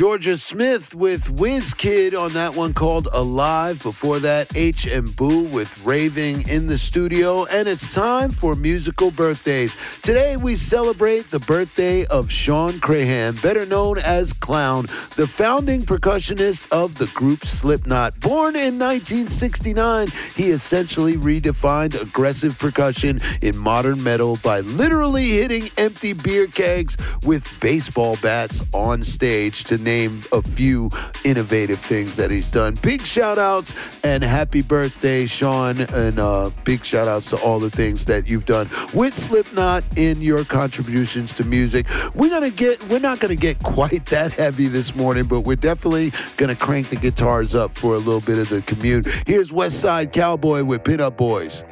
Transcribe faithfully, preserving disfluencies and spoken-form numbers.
Georgia Smith with WizKid on that one called Alive. Before that, H and Boo with Raving in the Studio. And it's time for musical birthdays. Today we celebrate the birthday of Sean Crahan, better known as Clown, the founding percussionist of the group Slipknot. Born in nineteen sixty-nine, he essentially redefined aggressive percussion in modern metal by literally hitting empty beer kegs with baseball bats on stage, to name a few innovative things that he's done. Big shout outs and happy birthday, Sean, and uh, big shout outs to all the things that you've done with Slipknot in your contributions to music. We're gonna get we're not gonna get quite that heavy this morning, but we're definitely gonna crank the guitars up for a little bit of the commute. Here's West Side Cowboy with Pit Up Boys.